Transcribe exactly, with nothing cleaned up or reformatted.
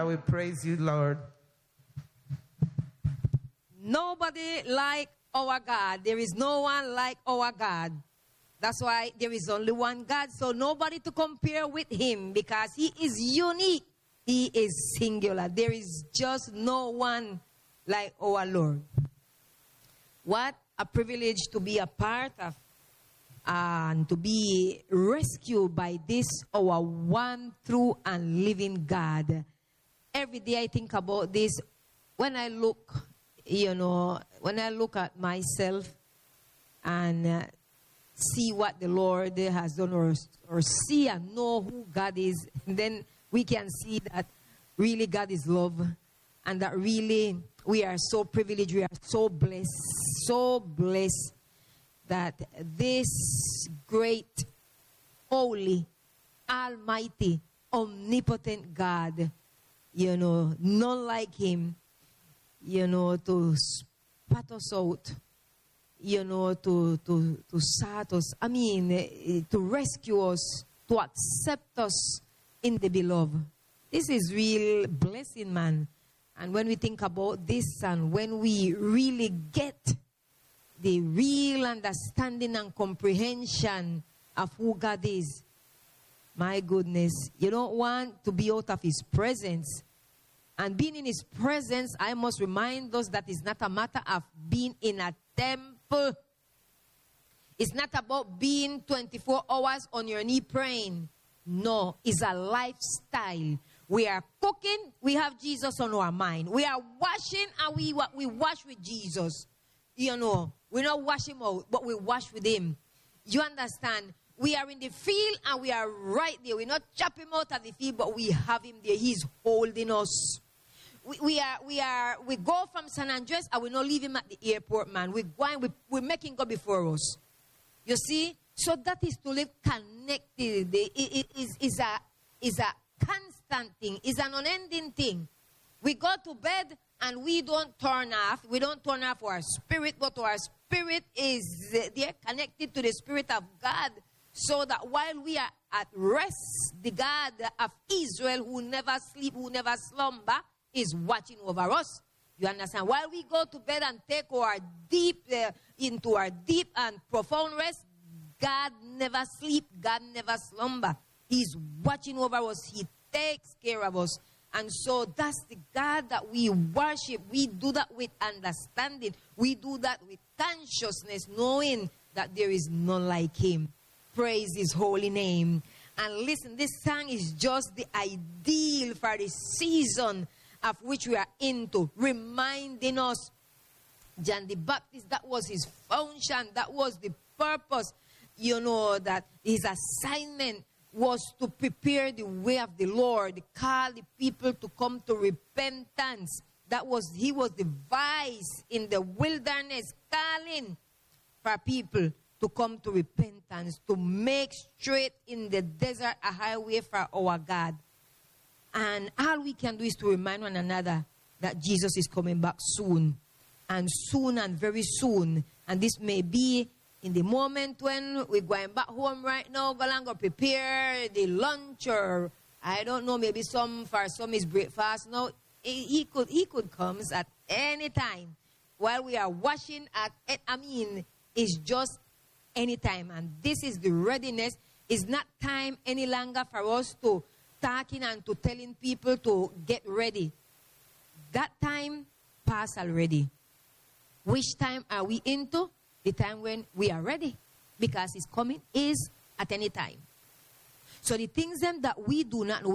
Hallelujah. We praise you, Lord. Nobody like our God. There is no one like our God. That's why there is only one God. So nobody to compare with him because he is unique. He is singular. There is just no one like our Lord. What a privilege to be a part of and to be rescued by this our one true and living God. Every day I think about this. When I look, you know, when I look at myself and uh, see what the Lord has done, or, or see and know who God is, then we can see that really God is love, and that really we are so privileged, we are so blessed, so blessed that this great, holy, almighty, omnipotent God, you know, none like him, you know, to spat us out, you know, to, to, to sort us, I mean, to rescue us, to accept us in the beloved. This is real blessing, man. And when we think about this and when we really get the real understanding and comprehension of who God is, my goodness, you don't want to be out of his presence. And being in his presence, I must remind us that it's not a matter of being in a temple. It's not about being twenty-four hours on your knee praying. No, it's a lifestyle. We are cooking, we have Jesus on our mind. We are washing, and we, we wash with Jesus. You know, we don't wash him out, but we wash with him. You understand? We are in the field, and we are right there. We not chop him out of the field, but we have him there. He's holding us. We, we are, we are, we go from San Andres, and we not leave him at the airport, man. We're going, we, we're making God before us. You see? So that is to live connected. It, it, it is, is a, is a constant thing. It's an unending thing. We go to bed, and we don't turn off. We don't turn off our spirit, but our spirit is uh, there connected to the Spirit of God, so that while we are at rest, the God of Israel, who never sleep, who never slumber, is watching over us. You understand? While we go to bed and take our deep, uh, into our deep and profound rest, God never sleep, God never slumber. He's watching over us. He takes care of us. And so that's the God that we worship. We do that with understanding. We do that with consciousness, knowing that there is none like him. Praise his holy name. And listen, this song is just the ideal for the season of which we are into, reminding us, John the Baptist, that was his function, that was the purpose, you know, that his assignment was to prepare the way of the Lord, call the people to come to repentance. That was, he was the voice in the wilderness calling for people to come to repentance, to make straight in the desert a highway for our God. And all we can do is to remind one another that Jesus is coming back soon. And soon and very soon. And this may be in the moment when we're going back home right now, go and go prepare the lunch, or I don't know, maybe some for some is breakfast. No, he could he could come at any time while we are washing at. I mean, it's just any time, and this is the readiness. It's not time any longer for us to talking and to telling people to get ready. That time passed already. Which time are we into? The time when we are ready, because his coming is at any time. So the things then that we do not know.